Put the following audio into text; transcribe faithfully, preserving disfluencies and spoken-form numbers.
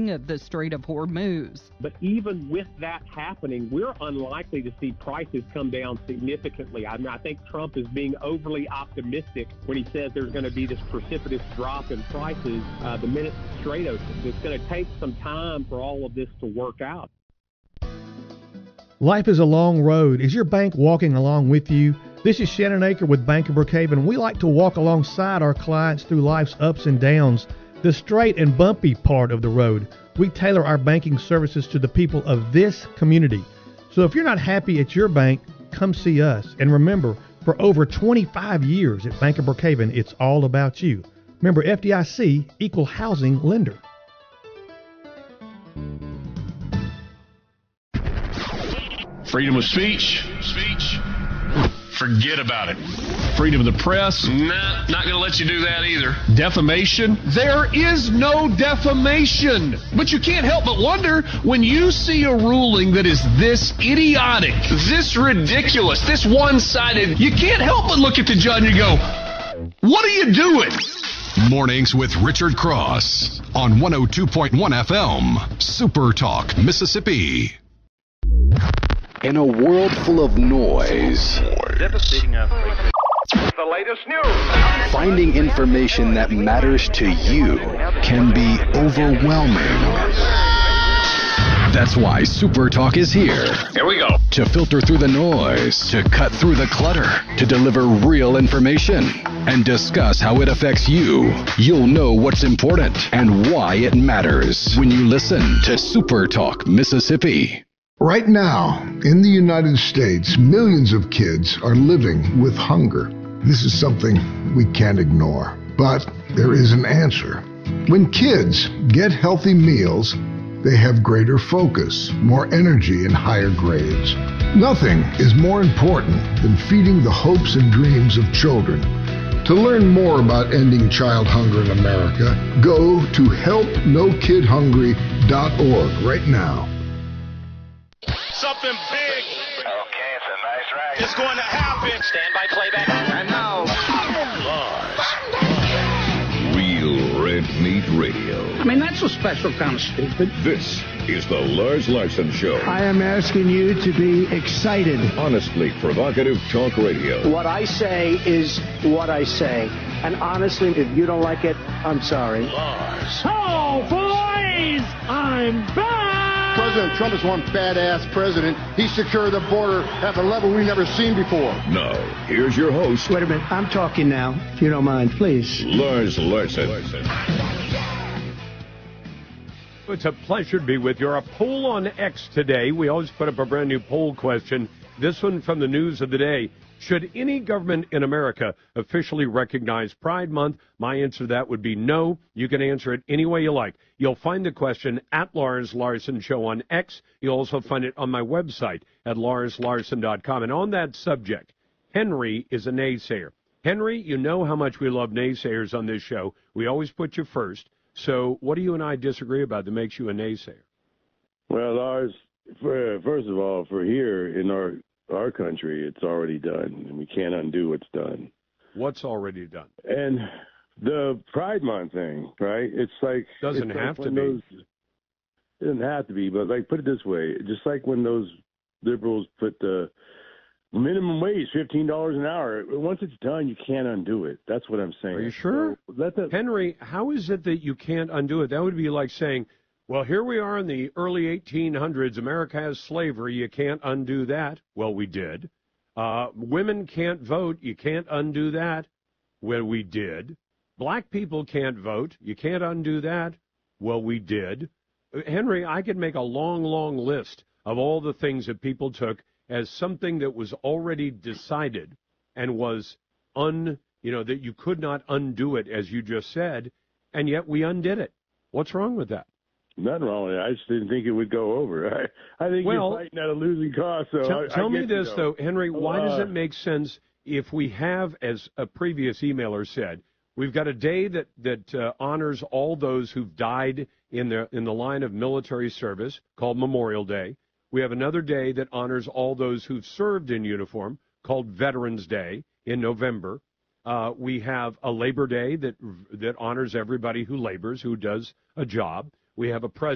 closing of the Strait of Hormuz. But even with that happening, we're unlikely to see prices come down significantly. I mean, I think Trump is being overly optimistic when he says there's going to be this precipitous drop in prices uh, the minute the Strait opens. It's going to take some time for all of this to work out. Life is a long road. Is your bank walking along with you? This is Shannon Aker with Bank of Brookhaven. We like to walk alongside our clients through life's ups and downs, the straight and bumpy part of the road. We tailor our banking services to the people of this community. So if you're not happy at your bank, come see us. And remember, for over twenty-five years at Bank of Brookhaven, it's all about you. Remember, F D I C, Equal Housing Lender. Freedom of speech, speech, forget about it. Freedom of the press, nah, not going to let you do that either. Defamation, there is no defamation. But you can't help but wonder when you see a ruling that is this idiotic, this ridiculous, this one-sided, you can't help but look at the judge and go, what are you doing? Mornings with Richard Cross on one oh two point one F M, Super Talk, Mississippi. In a world full of noise, devastating earthquake. The latest news. Finding information that matters to you can be overwhelming. That's why Super Talk is here. Here we go. To filter through the noise, to cut through the clutter, to deliver real information, and discuss how it affects you. You'll know what's important and why it matters when you listen to Super Talk Mississippi. Right now, in the United States, millions of kids are living with hunger. This is something we can't ignore, but there is an answer. When kids get healthy meals, they have greater focus, more energy, and higher grades. Nothing is more important than feeding the hopes and dreams of children. To learn more about ending child hunger in America, go to help no kid hungry dot org right now. Something big. Okay, it's a nice ride. It's going to happen. Stand by playback. And now, Lars. Real Red Meat Radio. I mean, that's a special kind of stupid. This is the Lars Larson Show. I am asking you to be excited. Honestly provocative talk radio. What I say is what I say. And honestly, if you don't like it, I'm sorry. Lars. Oh, boys! I'm back! President Trump is one badass president. He secured the border at a level we've never seen before. Now, here's your host. Wait a minute. I'm talking now, if you don't mind, please. Lars Larson. It's a pleasure to be with you. Our poll on X today. We always put up a brand new poll question. This one from the news of the day. Should any government in America officially recognize Pride Month? My answer to that would be no. You can answer it any way you like. You'll find the question at Lars Larson Show on X. You'll also find it on my website at lars larson dot com. And on that subject, Henry is a naysayer. Henry, you know how much we love naysayers on this show. We always put you first. So what do you and I disagree about that makes you a naysayer? Well, Lars, for, first of all, for here in our our country, it's already done, and we can't undo what's done. What's already done? And the Pride Month thing, right? It's like doesn't it's have like to be. Those, it doesn't have to be, but like put it this way: just like when those liberals put the minimum wage fifteen dollars an hour. Once it's done, you can't undo it. That's what I'm saying. Are you sure? So let the- Henry, how is it that you can't undo it? That would be like saying, well, here we are in the early eighteen hundreds. America has slavery. You can't undo that. Well, we did. Uh, women can't vote. You can't undo that. Well, we did. Black people can't vote. You can't undo that. Well, we did. Henry, I could make a long, long list of all the things that people took as something that was already decided and was un, you know, that you could not undo it, as you just said, and yet we undid it. What's wrong with that? Nothing wrong with it. I just didn't think it would go over. I, I think well, you're fighting at a losing cause. So tell, I, tell I me get this, you, though, Henry. Why uh, does it make sense if we have, as a previous emailer said, we've got a day that that uh, honors all those who've died in the in the line of military service, called Memorial Day. We have another day that honors all those who've served in uniform, called Veterans Day in November. Uh, we have a Labor Day that that honors everybody who labors, who does a job. We have a president.